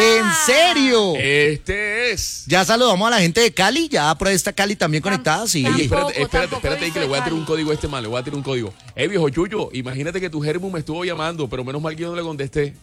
¿En serio? Este es. Ya saludamos a la gente de Cali, ya por ahí está Cali también conectada, sí. Ey, Tampoco, espérate, que le voy a tirar un código a este man, le voy a tirar un código. Viejo Chuyo, imagínate que tu germu me estuvo llamando, pero menos mal que yo no le contesté.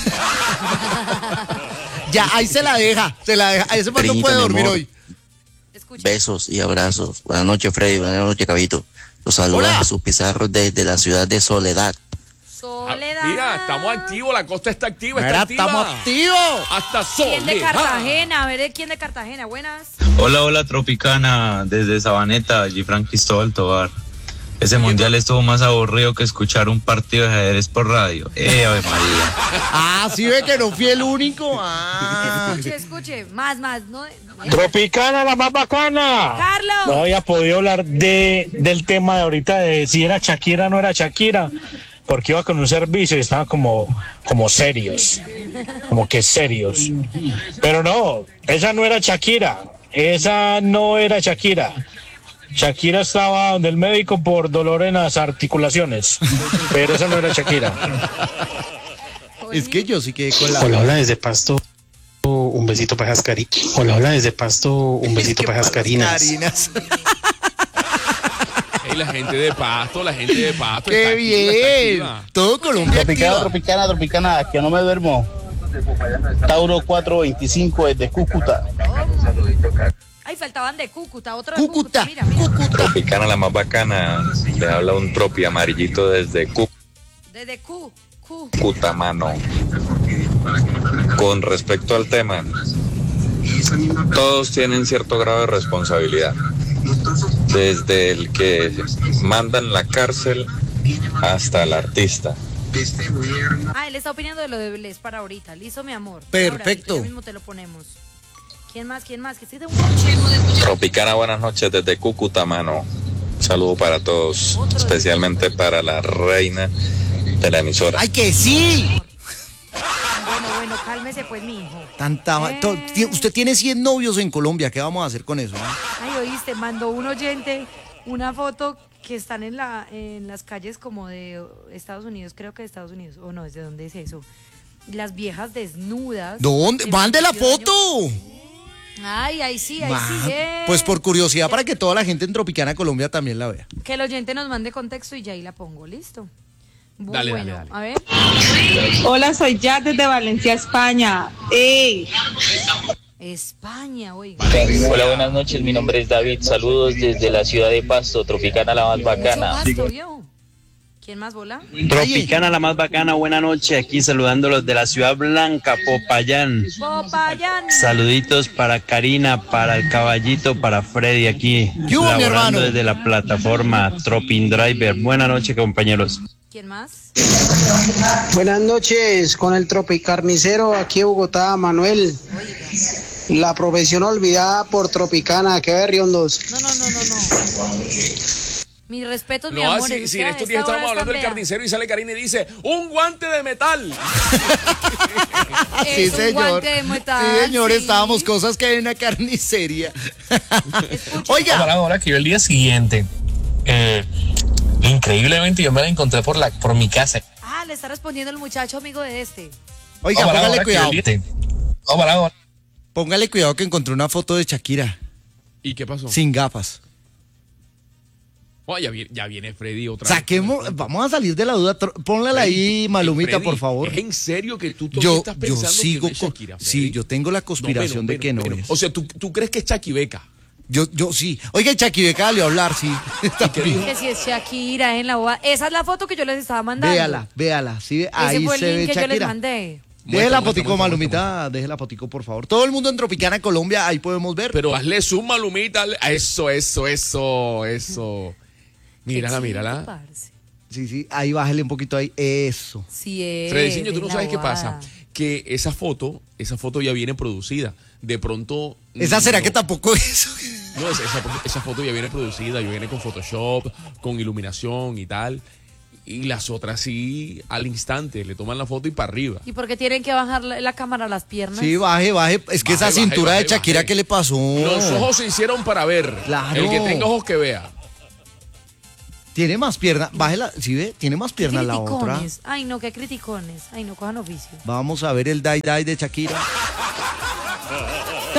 Ya, ahí se la deja. A ese man no puede dormir hoy. Escucha. Besos y abrazos. Buenas noches, Freddy. Buenas noches, Cabito. Los saluda Hola. Jesús Pizarro desde la ciudad de Soledad. Soledad. Mira, estamos activos, la costa está activa, está Mira, activa. estamos activos. Hasta ¿Quién de Soledad. Cartagena? A ver, ¿quién de Cartagena? Buenas. Hola, hola Tropicana, desde Sabaneta, Gifran Cristóbal Tobar. Ese mundial estuvo más aburrido que escuchar un partido de ajedrez por radio. Ave María. Ah, sí ve que no fui el único. Ah. Escuche. Más. No, Tropicana, la más bacana. Carlos. No había podido hablar del tema de ahorita de si era Shakira o no era Shakira, porque iba con un servicio y estaban como serios, como que serios. Pero no, esa no era Shakira, Shakira estaba donde el médico por dolor en las articulaciones, pero esa no era Shakira. Es que yo sí quedé con la... Hola, desde Pasto. Un besito para esas carinas. Hola, desde Pasto. Un besito para esas carinas. Ey, la gente de Pasto ¡Qué está bien! activa. Todo Colombia activa. Tropicana, que no me duermo. Tauro 425 desde Cúcuta. Ay, faltaban de Cúcuta, otro de Cúcuta, Cúcuta. Mira. Tropicana, la más bacana. Le habla un tropi amarillito desde Desde Q. Cúcuta, mano. Con respecto al tema, todos tienen cierto grado de responsabilidad. Desde el que manda en la cárcel hasta el artista. Ah, él está opinando de lo de Bless para ahorita. Listo, mi amor. Perfecto. Ya mismo te lo ponemos. ¿Quién más? Que estoy de un coche. Tropicana, buenas noches desde Cúcuta, mano. Un saludo para todos, especialmente para la reina de la emisora. ¡Ay, que sí! Bueno, cálmese pues, mi hijo. Usted tiene 100 novios en Colombia, ¿qué vamos a hacer con eso? Ay, oíste, mandó un oyente una foto que están en las calles como de Estados Unidos, creo que de Estados Unidos, o no, ¿desde dónde es eso? Las viejas desnudas. ¿Dónde? ¡Mande la foto! Ay, ahí sí. Pues por curiosidad, para que toda la gente en Tropicana Colombia también la vea. Que el oyente nos mande contexto y ya ahí la pongo, listo. Dale. A ver. Hola, soy Jad desde Valencia, España. ¡Ey! España, oiga. Hola, buenas noches, mi nombre es David, saludos desde la ciudad de Pasto, Tropicana la más bacana. Pasto, yo. ¿Quién más, Bola? Tropicana la más bacana, buena noche, aquí saludándolos de la Ciudad Blanca, Popayán. Saluditos para Karina, para el caballito, para Freddy aquí, laborando desde la plataforma Tropin Driver. Buena noche, compañeros. ¿Quién más? Buenas noches, con el Tropicarnicero aquí en Bogotá, Manuel. La profesión olvidada por Tropicana, que berriondos. No. Mi respeto, mi No, amor. si en estos días estábamos hablando del carnicero y sale Karina y dice, ¡un guante de metal! Sí, Es un señor. guante de metal, Sí, señor, sí. estábamos cosas que hay en la carnicería. Oiga. Ahora que yo el día siguiente, increíblemente yo me la encontré por mi casa. Ah, le está respondiendo el muchacho amigo de este. Oiga, póngale cuidado. Póngale cuidado que encontré una foto de Shakira. ¿Y qué pasó? Sin gafas. Oh, ya viene Freddy otra vez. Vamos a salir de la duda. Póngala ahí, Malumita, Freddy, por favor. ¿Es en serio que tú todavía estás pensando sigo que no es Shakira, Freddy? Sí, yo tengo la conspiración de que no es. O sea, ¿tú crees que es Chaquibeca? Yo sí. Oiga, Chaquibeca salió a hablar, sí. Que si es Shakira en la boda. Esa es la foto que yo les estaba mandando. Véala. Sí, ahí Ese fue el se ve link que Shakira. yo les mandé. Deje la fotico, Malumita, deje la fotico, por favor. Todo el mundo en Tropicana, Colombia, ahí podemos ver. Pero hazle zoom, Malumita. Eso. Mírala. Sí, ahí bájale un poquito ahí. Eso. Sí es. Frediciño, tú no sabes qué pasa. Que esa foto ya viene producida. De pronto. ¿Esa será que tampoco es? No, esa foto ya viene producida, ya viene con Photoshop, con iluminación y tal. Y las otras sí, al instante, le toman la foto y para arriba. ¿Y por qué tienen que bajar la cámara a las piernas? Sí, baje. Es que esa cintura de Shakira, ¿qué le pasó? Los ojos se hicieron para ver. Claro. El que tenga ojos que vea. Tiene más pierna, bájela, ¿sí ve? Tiene más pierna la otra. Ay, no, qué criticones. Ay, no cojan oficio. Vamos a ver el die de Shakira.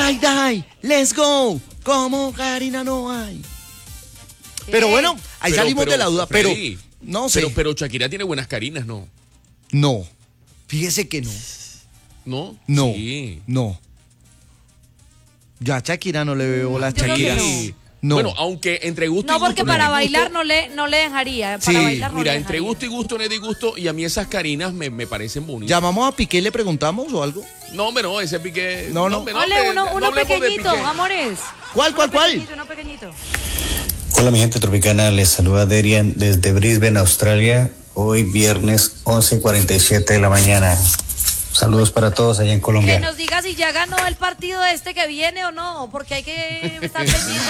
die, let's go. Como Karina no hay. Pero bueno, ahí salimos de la duda, Freddy, pero no sé. Pero Shakira tiene buenas carinas, ¿no? No, fíjese que no. ¿No? No, Sí. no. Ya a Shakira no le veo la Yo creo Shakira. que No. Bueno, aunque entre gusto y No, gusto. porque para bailar no le dejaría. Para Sí, bailar no Mira, le entre dejaría. gusto y gusto no es disgusto y a mí esas carinas me parecen bonitas. ¿Llamamos a Piqué y le preguntamos o algo? No, hombre, no, ese Piqué. No, no. hombre, Ole, uno hablemos de pequeñito, Piqué. amores. ¿Cuál? Uno pequeñito. Hola mi gente tropicana, les saluda Derian desde Brisbane, Australia. Hoy viernes 11:47 de la mañana. Saludos para todos allá en Que Colombia. nos diga si ya ganó el partido que viene o no, porque hay que estar pendientes.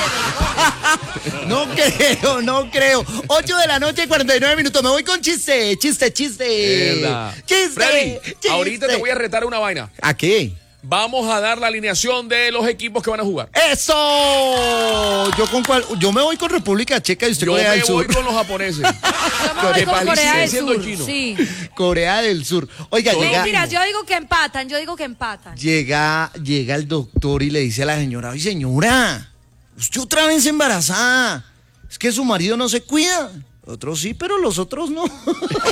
No creo. 8 de la noche, 49 minutos. Me voy con chiste. Verdad. Freddy, ahorita te voy a retar una vaina. ¿A qué? Vamos a dar la alineación de los equipos que van a jugar. ¡Eso! Yo me voy con República Checa y usted Yo Corea me del Sur. voy con los japoneses. Yo me voy con Corea del siendo Sur. chino. Sí. Corea del Sur. Oiga, Mentiras, yo digo que empatan. llega el doctor y le dice a la señora, ay señora, usted otra vez embarazada. Es que su marido no se cuida. Otros sí, pero los otros no.